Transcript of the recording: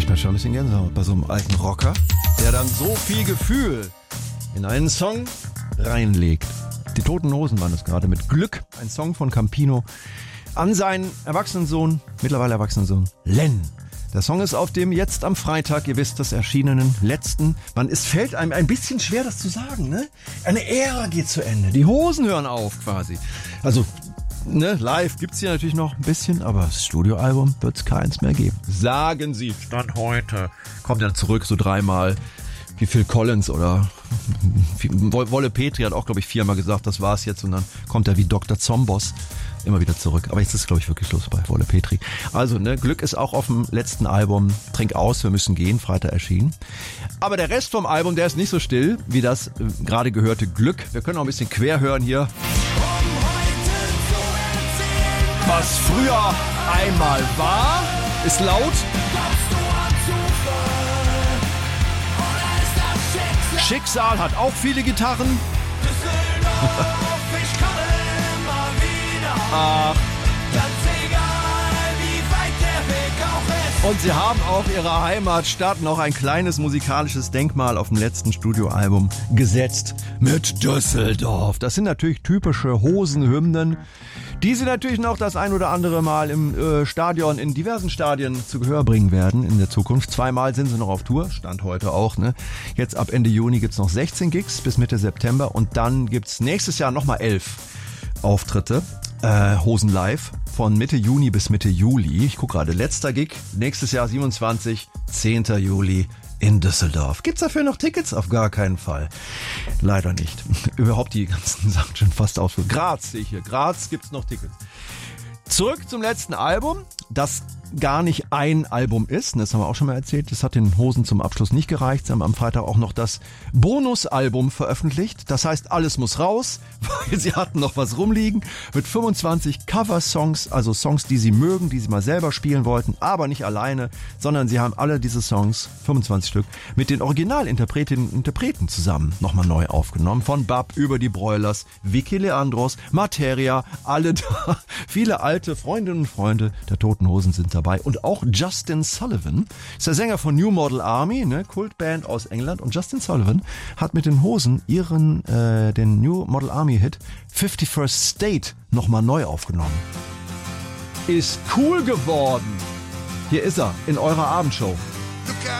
kriegt man schon ein bisschen Gänsehaut bei so einem alten Rocker, der dann so viel Gefühl in einen Song reinlegt. Die Toten Hosen waren es gerade mit Glück, ein Song von Campino an seinen mittlerweile erwachsenen Sohn Len. Der Song ist auf dem jetzt am Freitag, ihr wisst, das erschienenen letzten. Es fällt einem ein bisschen schwer, das zu sagen, ne? Eine Ära geht zu Ende. Die Hosen hören auf quasi. Also, live gibt's hier natürlich noch ein bisschen, aber das Studioalbum wird's keins mehr geben. Sagen sie. Stand heute. Kommt dann zurück so dreimal. Wie Phil Collins oder Wolle Petri hat auch, glaube ich, 4-mal gesagt, das war's jetzt. Und dann kommt er wie Dr. Zombos immer wieder zurück. Aber jetzt ist, glaube ich, wirklich Schluss bei Wolle Petri. Also, Glück ist auch auf dem letzten Album Trink aus, wir müssen gehen, Freitag erschienen. Aber der Rest vom Album, der ist nicht so still, wie das gerade gehörte Glück. Wir können auch ein bisschen quer hören hier. Was früher einmal war, ist laut. Schicksal hat auch viele Gitarren. Ich komme immer wieder. Ach. Ganz egal, wie weit der Weg auch ist. Und sie haben auch ihrer Heimatstadt noch ein kleines musikalisches Denkmal auf dem letzten Studioalbum gesetzt. Mit Düsseldorf. Das sind natürlich typische Hosenhymnen, die sie natürlich noch das ein oder andere Mal im Stadion, in diversen Stadien zu Gehör bringen werden in der Zukunft. 2-mal sind sie noch auf Tour, Stand heute auch. Jetzt ab Ende Juni gibt's noch 16 Gigs bis Mitte September und dann gibt's nächstes Jahr nochmal 11 Auftritte. Hosen live von Mitte Juni bis Mitte Juli. Ich gucke gerade, letzter Gig, nächstes Jahr 27, 10. Juli in Düsseldorf. Gibt's dafür noch Tickets? Auf gar keinen Fall. Leider nicht. Überhaupt die ganzen Sachen schon fast ausgeführt. Graz sehe ich hier. Graz gibt's noch Tickets. Zurück zum letzten Album, das gar nicht ein Album ist. Das haben wir auch schon mal erzählt. Das hat den Hosen zum Abschluss nicht gereicht. Sie haben am Freitag auch noch das Bonusalbum veröffentlicht. Das heißt, alles muss raus, weil sie hatten noch was rumliegen. Mit 25 Cover-Songs, also Songs, die sie mögen, die sie mal selber spielen wollten, aber nicht alleine, sondern sie haben alle diese Songs, 25 Stück, mit den Originalinterpretinnen und Interpreten zusammen nochmal neu aufgenommen. Von Bab über die Broilers, Vicky Leandros, Materia, alle da. Viele alte Freundinnen und Freunde der Toten Hosen sind dabei. Und auch Justin Sullivan ist der Sänger von New Model Army, Kultband aus England. Und Justin Sullivan hat mit den Hosen den New Model Army Hit 51st State nochmal neu aufgenommen. Ist cool geworden. Hier ist er in eurer Abendshow.